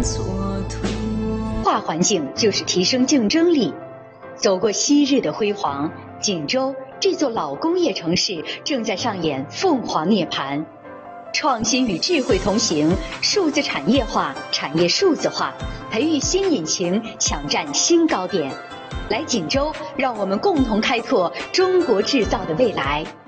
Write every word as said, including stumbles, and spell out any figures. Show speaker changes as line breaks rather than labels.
化环境就是提升竞争力。走过昔日的辉煌，锦州这座老工业城市正在上演凤凰涅槃。创新与智慧同行，数字产业化、产业数字化，培育新引擎，抢占新高点。来锦州，让我们共同开拓中国制造的未来。